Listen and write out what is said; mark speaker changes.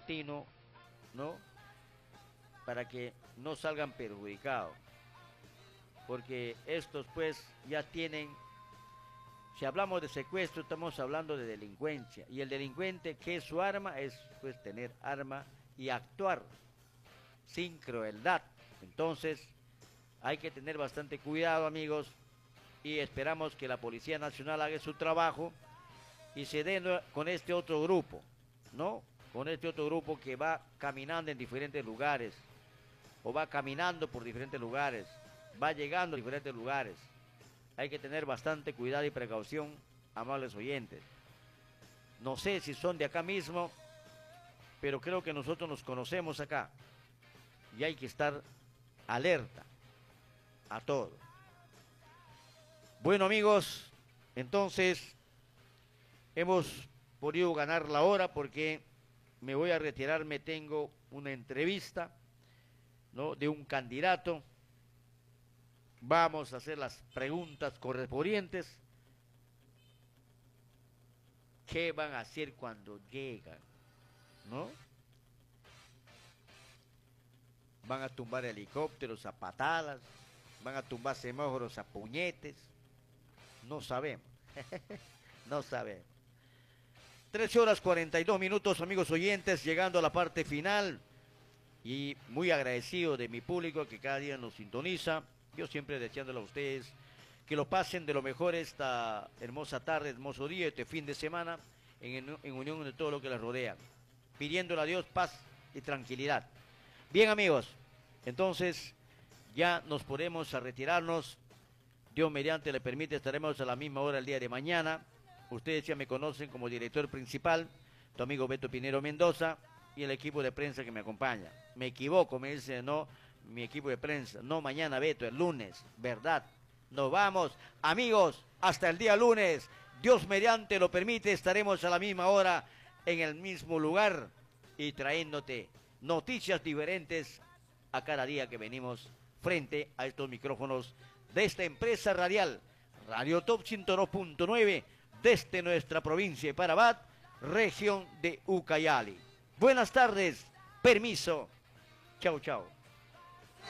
Speaker 1: paulatino, ¿no? Para que no salgan perjudicados. Porque estos pues ya tienen, si hablamos de secuestro, estamos hablando de delincuencia. Y el delincuente, que es su arma, es pues tener arma y actuar sin crueldad. Entonces, hay que tener bastante cuidado, amigos, y esperamos que la Policía Nacional haga su trabajo y se dé con este otro grupo, ¿no? Con este otro grupo que va caminando en diferentes lugares, o va caminando por diferentes lugares, va llegando a diferentes lugares. Hay que tener bastante cuidado y precaución, amables oyentes. No sé si son de acá mismo, pero creo que nosotros nos conocemos acá. Y hay que estar alerta a todo. Bueno, amigos, entonces hemos podido ganar la hora porque me voy a retirar. Me tengo una entrevista, ¿no?, de un candidato. Vamos a hacer las preguntas correspondientes. ¿Qué van a hacer cuando llegan? ¿No? Van a tumbar helicópteros a patadas, van a tumbar semáforos a puñetes. No sabemos. No sabemos. 13 horas 42 minutos, amigos oyentes, llegando a la parte final. Y muy agradecido de mi público que cada día nos sintoniza. Yo siempre deseándole a ustedes que lo pasen de lo mejor esta hermosa tarde, hermoso día, este fin de semana, en unión de todo lo que les rodea. Pidiéndole a Dios paz y tranquilidad. Bien, amigos, entonces ya nos podemos a retirarnos. Dios mediante le permite, estaremos a la misma hora el día de mañana. Ustedes ya me conocen como director principal, tu amigo Beto Pinero Mendoza, y el equipo de prensa que me acompaña. Me equivoco, me dice, no, mi equipo de prensa, no mañana, Beto, el lunes, ¿verdad? Nos vamos, amigos, hasta el día lunes. Dios mediante lo permite, estaremos a la misma hora, en el mismo lugar, y trayéndote noticias diferentes a cada día que venimos frente a estos micrófonos de esta empresa radial, Radio Top 102.9, desde nuestra provincia de Parabat, región de Ucayali. Buenas tardes, permiso, chau chau.